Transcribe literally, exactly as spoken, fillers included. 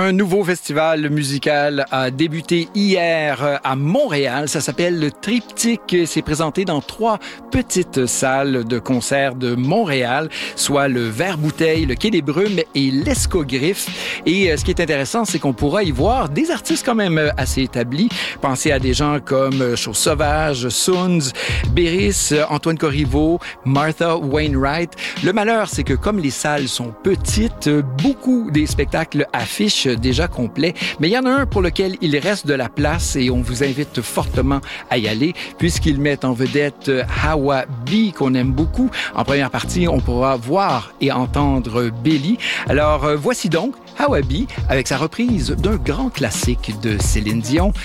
Un nouveau festival musical a débuté hier à Montréal. Ça s'appelle le Triptyque. C'est présenté dans trois petites salles de concert de Montréal, soit le Vert-Bouteille, le Quai des Brumes et l'Escogriffe. Et ce qui est intéressant, c'est qu'on pourra y voir des artistes quand même assez établis. Pensez à des gens comme Chose Sauvage, Sounds, Béris, Antoine Corriveau, Martha Wainwright. Le malheur, c'est que comme les salles sont petites, beaucoup des spectacles affichent déjà complets, mais il y en a un pour lequel il reste de la place et on vous invite fortement à y aller puisqu'ils mettent en vedette Hawa B qu'on aime beaucoup. En première partie, on pourra voir et entendre Belly. Alors voici donc Hawa B avec sa reprise d'un grand classique de Céline Dion,